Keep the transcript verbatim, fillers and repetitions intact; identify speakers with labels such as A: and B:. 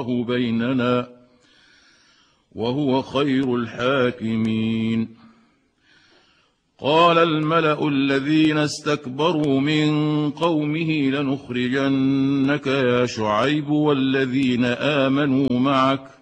A: بيننا وهو خير الحاكمين. قال الملأ الذين استكبروا من قومه لنخرجنك يا شعيب والذين آمنوا معك